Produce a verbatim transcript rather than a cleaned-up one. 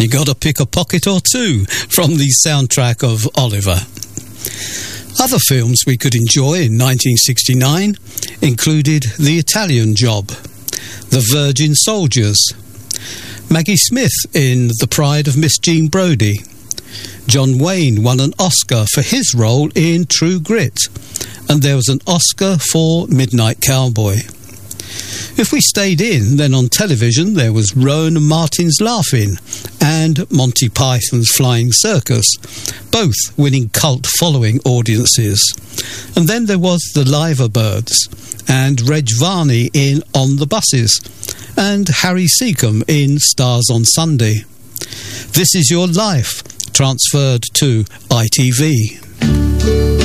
You gotta pick a pocket or two from the soundtrack of Oliver. Other films we could enjoy in nineteen sixty-nine included The Italian Job, The Virgin Soldiers, Maggie Smith in The Pride of Miss Jean Brodie. John Wayne won an Oscar for his role in True Grit, and there was an Oscar for Midnight Cowboy. If we stayed in, then on television there was Rowan and Martin's Laugh-In and Monty Python's Flying Circus, both winning cult following audiences. And then there was The Liver Birds and Reg Varney in On the Buses and Harry Seacombe in Stars on Sunday. This Is Your Life transferred to I T V.